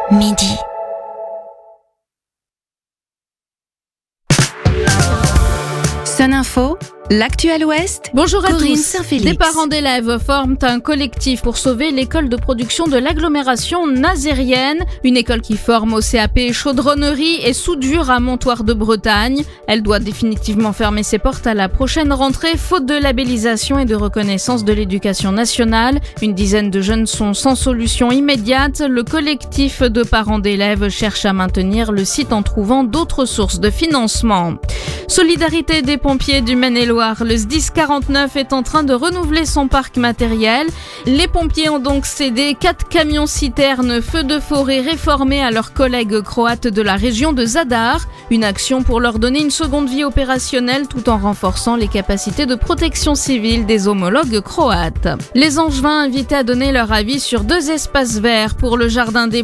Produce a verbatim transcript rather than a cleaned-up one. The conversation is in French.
Midi. Sun Info, l'actuel Ouest. Bonjour à Corinne tous. Saint-Félix. Des parents d'élèves forment un collectif pour sauver l'école de production de l'agglomération nazérienne. Une école qui forme au C A P chaudronnerie et soudure à Montoire de Bretagne. Elle doit définitivement fermer ses portes à la prochaine rentrée, faute de labellisation et de reconnaissance de l'éducation nationale. Une dizaine de jeunes sont sans solution immédiate. Le collectif de parents d'élèves cherche à maintenir le site en trouvant d'autres sources de financement. Solidarité des pompiers du Maine-et-Loire. Le S D I S quarante-neuf est en train de renouveler son parc matériel. Les pompiers ont donc cédé quatre camions-citernes feux de forêt réformés à leurs collègues croates de la région de Zadar. Une action pour leur donner une seconde vie opérationnelle tout en renforçant les capacités de protection civile des homologues croates. Les Angevins invités à donner leur avis sur deux espaces verts pour le jardin des